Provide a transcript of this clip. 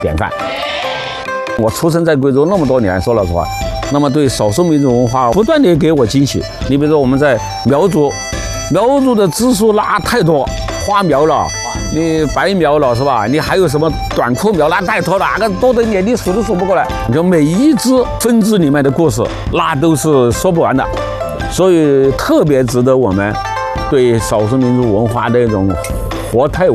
典范。我出生在贵州那么多年，说老实话，那么对少数民族文化不断地给我惊喜。你比如说我们在苗族的支书那太多，花苗了，你白苗了是吧？你还有什么短裤苗那太多了，那个多得你数都数不过来。你就每一支分支里面的故事，那都是说不完的，所以特别值得我们对少数民族文化的一种活态